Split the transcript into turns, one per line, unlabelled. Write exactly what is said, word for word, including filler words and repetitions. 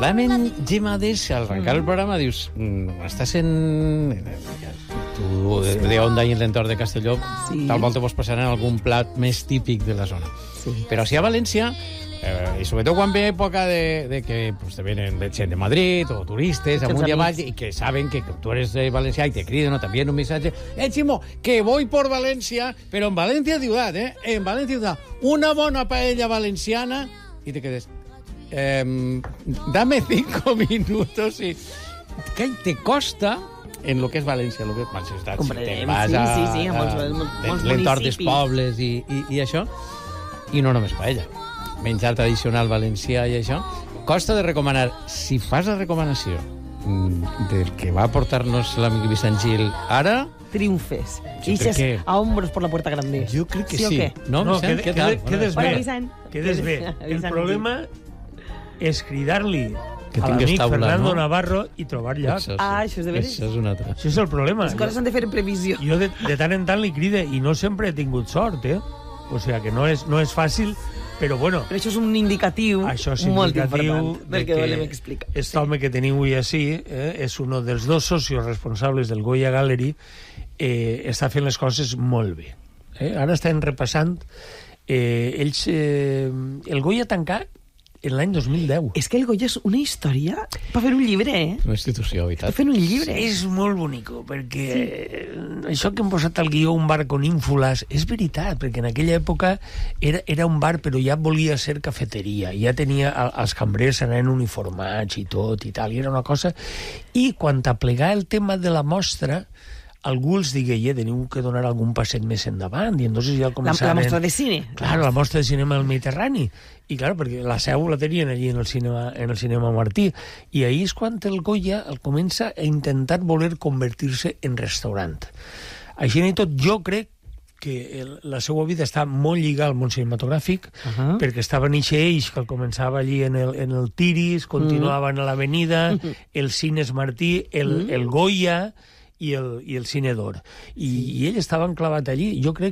Parlàvem, Gemma, des, al arrencar el programa, dius, estàs en... Tu, de Onda i en l'entorn de Castelló, sí. Tal volta vos passaran algun plat més típic de la zona.
Sí.
Però si a València, eh, i sobretot quan ve època de, de que pues, te venen gent de Madrid o turistes amunt i avall i que saben que tu eres de valencià i te criden o t'envien un missatge, eh, Ximo, que voy por València, però en València ciutat, eh? En València ciutat. Una bona paella valenciana i te quedes... Eh, dame cinco minutos i... ¿Qué te costa en lo que és València? Lo que és València, si te vas a,
sí, sí, sí, a molts, molts, molts
l'entorn dels pobles i, i, i això, i no només paella. Menjar tradicional valencià i això. Costa de recomanar. Si fas la recomanació del que va portar-nos l'amic Vicent Gil ara...
Triunfes.
Jo
Ixes
que...
a hombros por la puerta grande.
Jo crec que
sí.
sí.
¿Sí
no,
no,
Vicent,
quede,
què tal?
quede, quedes
Hola,
bé.
Vicent.
Quedes bé. El
Vicent.
problema és cridar-li
Que
a
tingues
l'amic
taula,
Fernando
no?
Navarro i trobar lloc.
Això, sí.
Ah, això és de veres.
Això és un altre.
Això és el problema.
Les coses s'han de fer en previsió.
Jo de, de tant en tant li cride i no sempre he tingut sort, eh? O sigui que no és, no és fàcil, però bueno...
Però això és un indicatiu
Això és
molt
indicatiu
important del que volem explicar.
Aquest home que tenim avui així eh, és un dels dos socios responsables del Goya Gallery, eh, està fent les coses molt bé. Eh? Ara estan repassant eh, ells... Eh, el Goya tancat en l'any dos mil deu.
És que el Goya és una història per fer un llibre, eh?
Una institució,
Per
veritat.
fer un llibre.
És molt bonico, perquè sí. Això que hem posat al guió, un bar con ínfulas, és veritat, perquè en aquella època era, era un bar, però ja volia ser cafeteria, ja tenia, els cambrers anaven uniformats i tot i tal, i era una cosa... I quan t'aplegar el tema de la mostra, algú els digui, eh, teniu que donar algun passet més endavant, i entonces ja
La,
començaven...
la mostra de cine.
Claro, la mostra de cinema del Mediterrani. I claro, perquè la seu la tenien allí en el cinema, en el cinema Martí. I ahí és quan el Goya el comença a intentar voler convertir-se en restaurant. Així i tot, jo crec que el, la seva vida està molt lligada al món cinematogràfic, uh -huh. perquè estava Nietzsche Eix, que començava allí en el, en el Tiris, continuaven uh -huh. a l'Avenida, uh -huh. el Cines Martí, el, uh -huh. el Goya... i el, i el Cine d'Or. I, I ell estava enclavat allí. Jo crec